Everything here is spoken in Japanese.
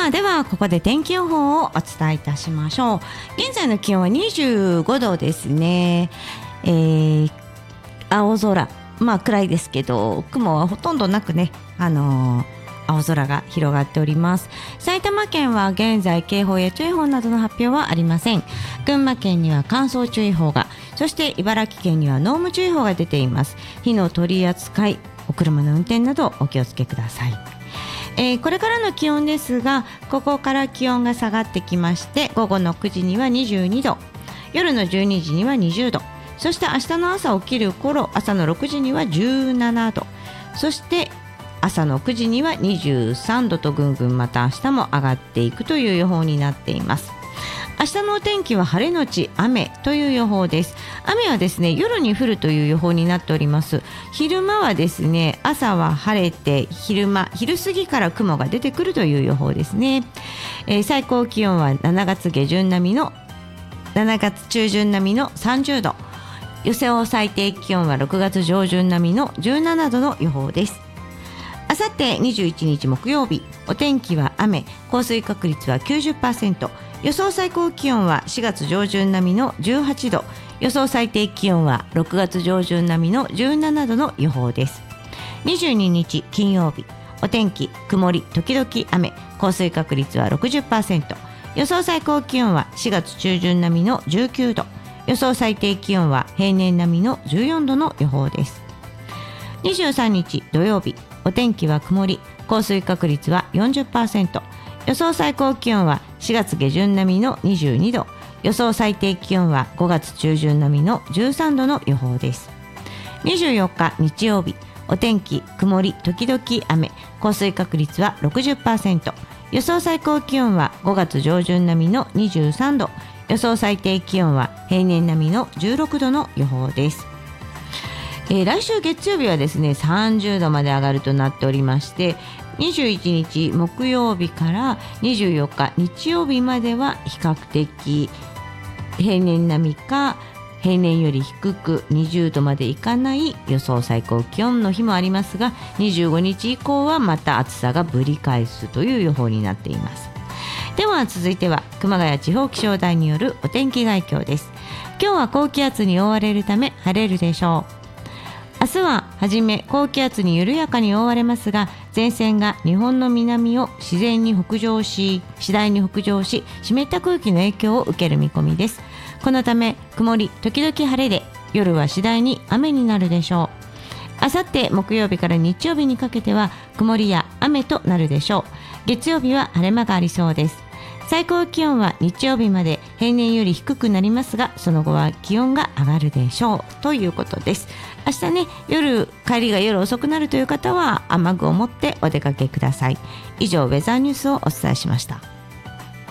ではここで天気予報をお伝えいたしましょう。現在の気温は25度ですね。青空、暗いですけど雲はほとんどなくね、青空が広がっております。埼玉県は現在警報や注意報などの発表はありません。群馬県には乾燥注意報が、そして茨城県には濃霧注意報が出ています。火の取り扱い、お車の運転などお気をつけください。これからの気温ですが、ここから気温が下がってきまして、午後の9時には22度、夜の12時には20度、そして明日の朝起きる頃、朝の6時には17度、そして朝の9時には23度とぐんぐんまた明日も上がっていくという予報になっています。明日のお天気は晴れのち雨という予報です。雨はですね、夜に降るという予報になっております。昼間はですね、朝は晴れて昼過ぎから雲が出てくるという予報ですね。最高気温は7月中旬並みの30度、予想最低気温は6月上旬並みの17度の予報です。あさって21日木曜日、お天気は雨、降水確率は 90%、予想最高気温は4月上旬並みの18度、予想最低気温は6月上旬並みの17度の予報です。22日金曜日、お天気曇り時々雨、降水確率は 60%、予想最高気温は4月中旬並みの19度、予想最低気温は平年並みの14度の予報です。23日土曜日、お天気は曇り、降水確率は 40%、予想最高気温は4月下旬並みの22度、予想最低気温は5月中旬並みの13度の予報です。24日日曜日、お天気曇り時々雨、降水確率は 60%、予想最高気温は5月上旬並みの23度、予想最低気温は平年並みの16度の予報です。来週月曜日はですね、30度まで上がるとなっておりまして、21日木曜日から24日日曜日までは比較的平年並みか平年より低く20度までいかない予想最高気温の日もありますが、25日以降はまた暑さがぶり返すという予報になっています。では続いては熊谷地方気象台によるお天気概況です。今日は高気圧に覆われるため晴れるでしょう。明日ははじめ高気圧に緩やかに覆われますが、前線が日本の南を次第に北上し、湿った空気の影響を受ける見込みです。このため曇り時々晴れで、夜は次第に雨になるでしょう。あさって木曜日から日曜日にかけては曇りや雨となるでしょう。月曜日は晴れ間がありそうです。最高気温は日曜日まで平年より低くなりますが、その後は気温が上がるでしょうということです。明日ね、帰りが夜遅くなるという方は雨具を持ってお出かけください。以上、ウェザーニュースをお伝えしました。